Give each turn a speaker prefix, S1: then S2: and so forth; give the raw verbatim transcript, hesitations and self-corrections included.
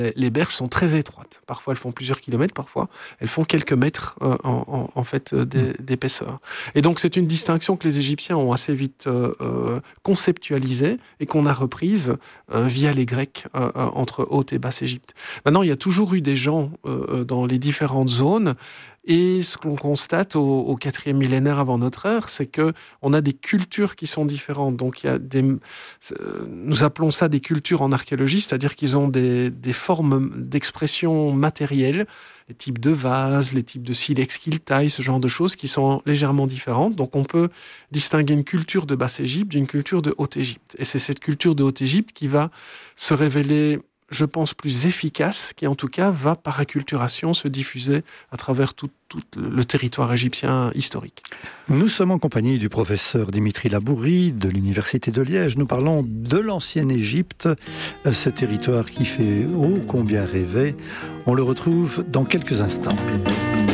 S1: Les berges sont très étroites. Parfois, elles font plusieurs kilomètres. Parfois, elles font quelques mètres euh, en, en, en fait euh, d'épaisseur. Et donc, c'est une distinction que les Égyptiens ont assez vite euh, euh, conceptualisée et qu'on a reprise euh, via les Grecs euh, entre Haute et Basse Égypte. Maintenant, il y a toujours eu des gens euh, dans les différentes zones. Et ce qu'on constate au, au quatrième millénaire avant notre ère, c'est que on a des cultures qui sont différentes. Donc, il y a des, nous appelons ça des cultures en archéologie, c'est-à-dire qu'ils ont des, des formes d'expression matérielle, les types de vases, les types de silex qu'ils taillent, ce genre de choses qui sont légèrement différentes. Donc, on peut distinguer une culture de Basse-Égypte d'une culture de Haute-Égypte. Et c'est cette culture de Haute-Égypte qui va se révéler, je pense, plus efficace, qui en tout cas va par acculturation se diffuser à travers tout, tout le territoire égyptien historique.
S2: Nous sommes en compagnie du professeur Dimitri Labourie de l'Université de Liège. Nous parlons de l'ancienne Égypte, ce territoire qui fait ô combien rêver. On le retrouve dans quelques instants.